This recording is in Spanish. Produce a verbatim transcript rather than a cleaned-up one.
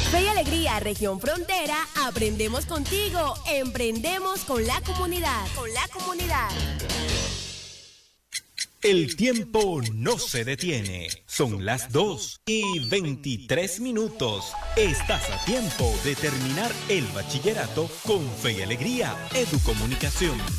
Fe y Alegría, Región Frontera, aprendemos contigo, emprendemos con la comunidad. Con la comunidad. El tiempo no se detiene. Son las dos y veintitrés minutos. Estás a tiempo de terminar el bachillerato con Fe y Alegría, Educomunicación.